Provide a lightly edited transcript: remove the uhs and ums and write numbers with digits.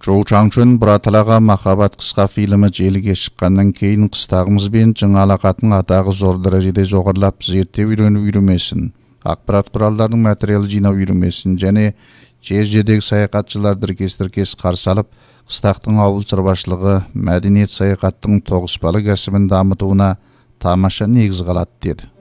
Чоу Чаңчун Бұраталаға махаббат қысқа фильмі желіге шыққаннан кейін қыстағымызбен жаңалақатын атағы зор дәрежеде жоғарылап зерттеп үйреніп үйренмесін, ақпарат құралдарының материал жинау үйренмесін және жер-жердегі саяхатшылар тіркес қарсы алып, қыстақтың ауыл шаруашылығы, мәдениет саяхаттың тоғыспалы кәсібін дамытуына тамаша негіз қалады деді.